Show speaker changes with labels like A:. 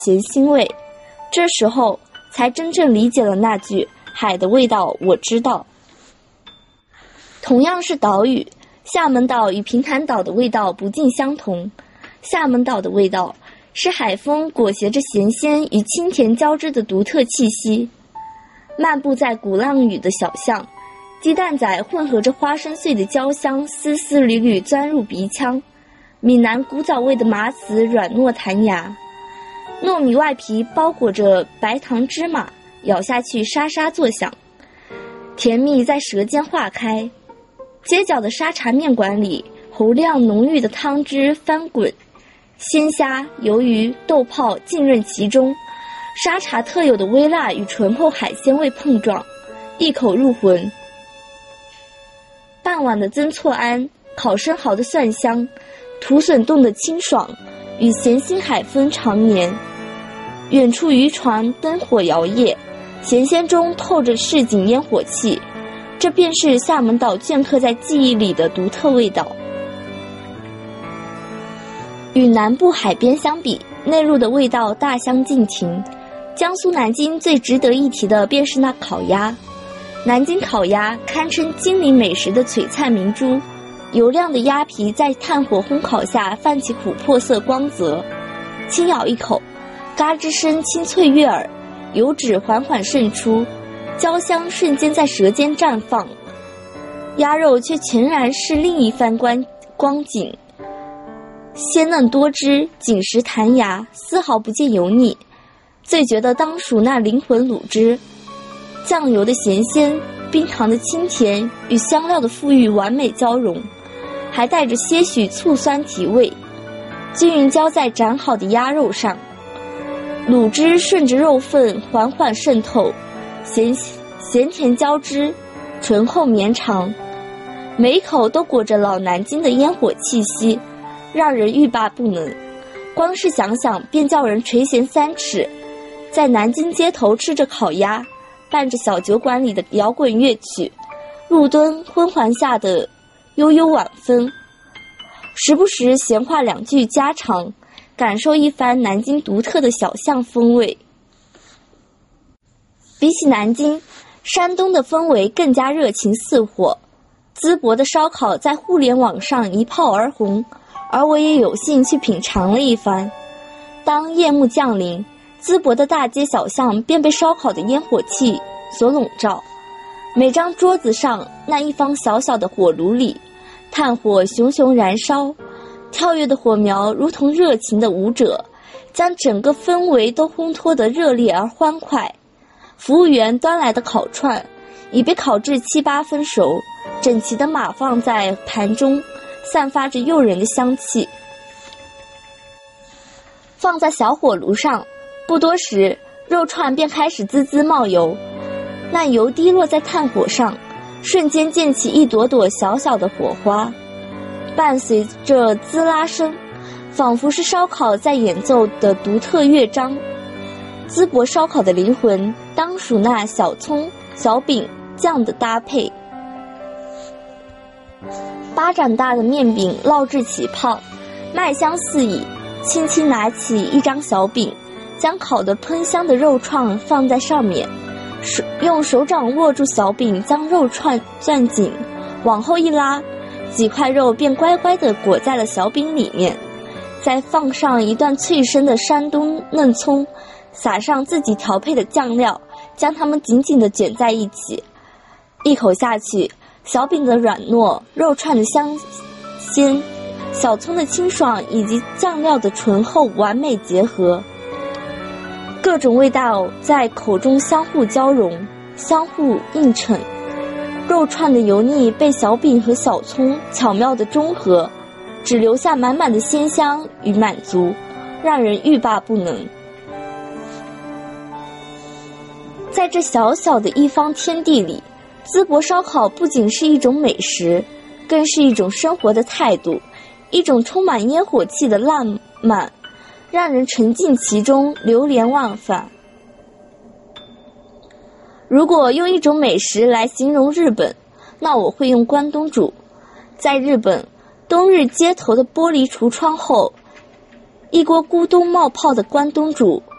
A: 咸腥味。这时候才真正理解了那句海的味道我知道。同样是岛屿，厦门岛与平潭岛的味道不尽相同。厦门岛的味道是海风裹挟着咸鲜与清甜交织的独特气息。漫步在鼓浪屿的小巷，鸡蛋仔混合着花生碎的焦香丝丝缕缕钻入鼻腔，闽南古早味的麻糍软糯弹牙，糯米外皮包裹着白糖芝麻，咬下去沙沙作响，甜蜜在舌尖化开。街角的沙茶面馆里，洪亮浓郁的汤汁翻滚，鲜虾、鱿鱼、豆泡浸润其中，沙茶特有的微辣与醇厚海鲜味碰撞，一口入魂。傍晚的曾厝垵，烤生蚝的蒜香，土笋冻的清爽，与咸腥海风长绵。远处渔船灯火摇曳，咸鲜中透着市井烟火气，这便是厦门岛镌刻在记忆里的独特味道。与南部海边相比，内陆的味道大相径庭。江苏南京最值得一提的便是那烤鸭。南京烤鸭堪称金陵美食的璀璨明珠，油亮的鸭皮在炭火烘烤下泛起琥珀色光泽，轻咬一口，嘎吱声清脆悦耳，油脂缓缓渗出，焦香瞬间在舌尖绽放，鸭肉却全然是另一番光景，鲜嫩多汁，紧实弹牙，丝毫不见油腻。最觉得当属那灵魂卤汁，酱油的咸鲜，冰糖的清甜与香料的馥郁完美交融，还带着些许醋酸提味，均匀浇在斩好的鸭肉上。卤汁顺着肉份缓缓渗透，咸甜交织，醇厚绵长，每一口都裹着老南京的烟火气息，让人欲罢不能。光是想想便叫人垂涎三尺。在南京街头吃着烤鸭，伴着小酒馆里的摇滚乐曲，路灯昏黄下的悠悠晚风，时不时闲话两句家常，感受一番南京独特的小巷风味。比起南京，山东的氛围更加热情似火。淄博的烧烤在互联网上一炮而红，而我也有幸去品尝了一番。当夜幕降临，淄博的大街小巷便被烧烤的烟火气所笼罩，每张桌子上那一方小小的火炉里，炭火熊熊燃烧，跳跃的火苗如同热情的舞者，将整个氛围都烘托得热烈而欢快。服务员端来的烤串已被烤至7、8分熟，整齐的码放在盘中，散发着诱人的香气。放在小火炉上，不多时，肉串便开始滋滋冒油，那油滴落在炭火上，瞬间溅起一朵朵小小的火花，伴随着滋啦声，仿佛是烧烤在演奏的独特乐章。淄博烧烤的灵魂，当属那小葱、小饼、酱的搭配。巴掌大的面饼烙制起泡，麦香四溢，轻轻拿起一张小饼，将烤得喷香的肉串放在上面，用手掌握住小饼，将肉串攥紧，往后一拉，几块肉便乖乖地裹在了小饼里面，再放上一段脆生的山东嫩葱，撒上自己调配的酱料，将它们紧紧地卷在一起。一口下去，小饼的软糯，肉串的香鲜，小葱的清爽以及酱料的醇厚完美结合，各种味道在口中相互交融，相互映衬。肉串的油腻被小饼和小葱巧妙地中和，只留下满满的鲜香与满足，让人欲罢不能。在这小小的一方天地里，淄博烧烤不仅是一种美食，更是一种生活的态度，一种充满烟火气的浪漫，让人沉浸其中，流连忘返。如果用一种美食来形容日本，那我会用关东煮。在日本，冬日街头的玻璃橱窗后， 一锅咕咚冒泡的关东煮